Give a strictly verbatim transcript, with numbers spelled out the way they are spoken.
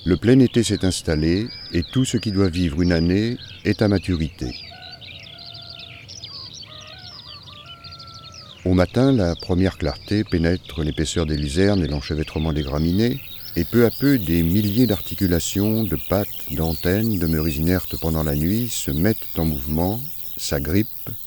Le plein été s'est installé et tout ce qui doit vivre une année est à maturité. Au matin, la première clarté pénètre l'épaisseur des luzernes et l'enchevêtrement des graminées, et peu à peu, des milliers d'articulations, de pattes, d'antennes, demeurées inertes pendant la nuit, se mettent en mouvement, s'agrippent,